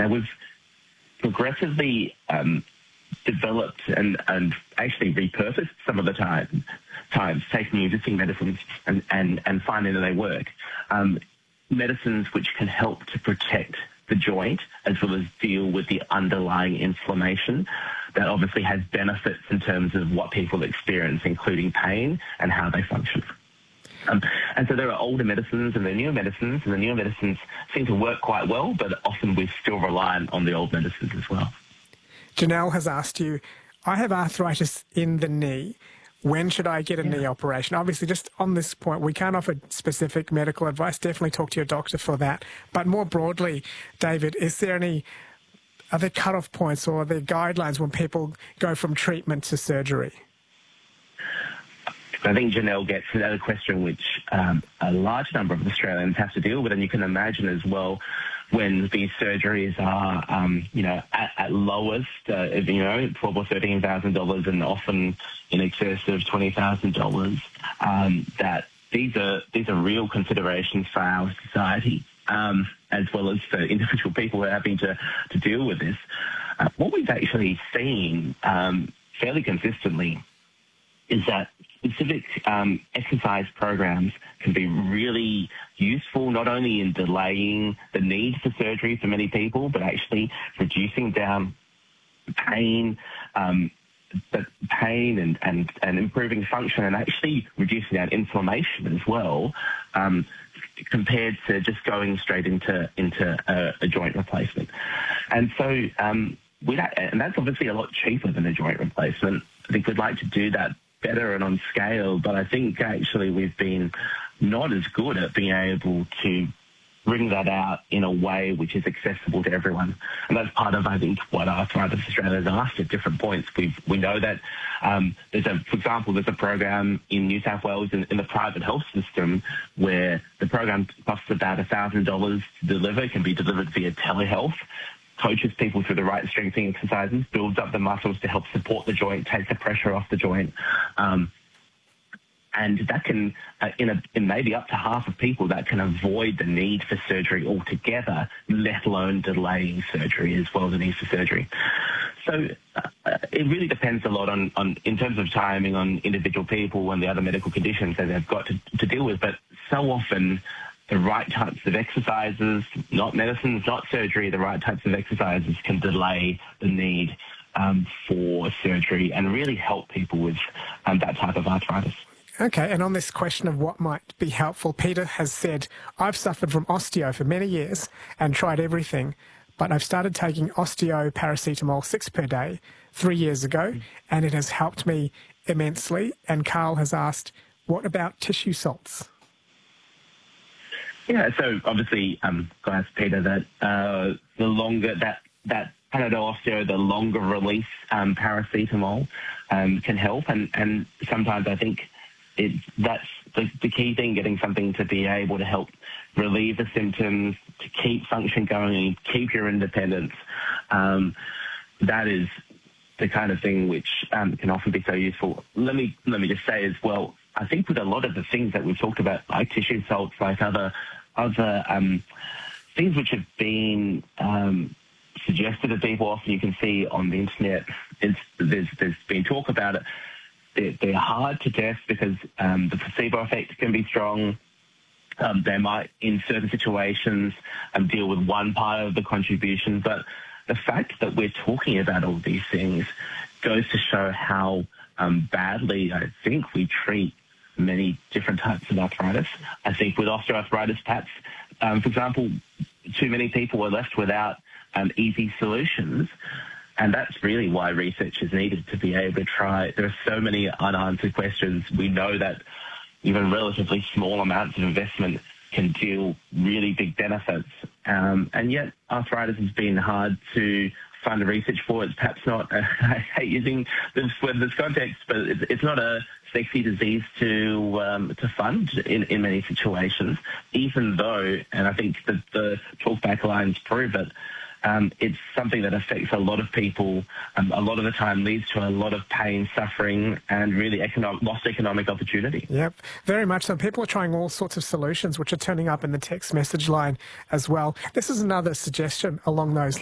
Now, we've progressively developed and actually repurposed some of the times, taking existing medicines and finding that they work. Medicines which can help to protect the joint as well as deal with the underlying inflammation that obviously has benefits in terms of what people experience, including pain and how they function. And so there are older medicines and there are newer medicines, and the newer medicines seem to work quite well, but often we're still reliant on the old medicines as well. Janelle has asked you, I have arthritis in the knee. When should I get a knee operation? Obviously, just on this point, we can't offer specific medical advice. Definitely talk to your doctor for that. But more broadly, David, are there cut-off points or are there guidelines when people go from treatment to surgery? I think Janelle gets another question which a large number of Australians have to deal with, and you can imagine as well when these surgeries are, at lowest, $12,000 or $13,000 and often in excess of $20,000, that these are real considerations for our society, as well as for individual people who are having to deal with this. What we've actually seen fairly consistently is that specific exercise programs can be really useful, not only in delaying the need for surgery for many people, but actually reducing down pain, and improving function, and actually reducing down inflammation as well, compared to just going straight into a joint replacement. And so, and that's obviously a lot cheaper than a joint replacement. I think we'd like to do that better and on scale, but I think actually we've been not as good at being able to bring that out in a way which is accessible to everyone. And that's part of, I think, what Arthritis Australia has asked at different points. We know that for example, there's a program in New South Wales in the private health system where the program costs about $1,000 to deliver, can be delivered via telehealth, coaches people through the right strengthening exercises, builds up the muscles to help support the joint, take the pressure off the joint. And that can, in maybe up to half of people, that can avoid the need for surgery altogether, let alone delaying surgery as well as the need for surgery. So it really depends a lot on in terms of timing, on individual people and the other medical conditions that they've got to deal with. But so often, the right types of exercises, not medicines, not surgery, the right types of exercises can delay the need for surgery and really help people with that type of arthritis. Okay, and on this question of what might be helpful, Peter has said, I've suffered from osteo for many years and tried everything, but I've started taking osteo paracetamol 6 per day 3 years ago, and it has helped me immensely. And Carl has asked, what about tissue salts? Yeah, so obviously, glad Peter that the longer that Panadol Osteo, the longer release paracetamol can help, and sometimes I think that's the key thing, getting something to be able to help relieve the symptoms, to keep function going, and keep your independence. That is the kind of thing which can often be so useful. Let me just say as well, I think with a lot of the things that we've talked about, like tissue salts, like other things which have been suggested to people, often you can see on the internet, there's been talk about it. They're hard to test because the placebo effect can be strong. They might, in certain situations, deal with one part of the contribution. But the fact that we're talking about all these things goes to show how badly I think we treat many different types of arthritis. I think with osteoarthritis, perhaps, for example, too many people are left without easy solutions. And that's really why research is needed, to be able to try. There are so many unanswered questions. We know that even relatively small amounts of investment can deal really big benefits. And yet arthritis has been hard to fund research for. It's perhaps not, I hate using this context, but it's not a sexy disease to fund in many situations, even though, and I think that the talkback lines prove it, it's something that affects a lot of people, a lot of the time leads to a lot of pain, suffering, and really lost economic opportunity. Yep, very much so. People are trying all sorts of solutions, which are turning up in the text message line as well. This is another suggestion along those